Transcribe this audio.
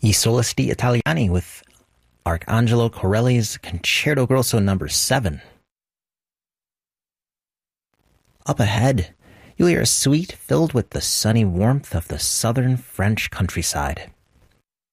I Solsti Italiani with Arcangelo Corelli's Concerto Grosso No. 7. Up ahead, you'll hear a suite filled with the sunny warmth of the southern French countryside.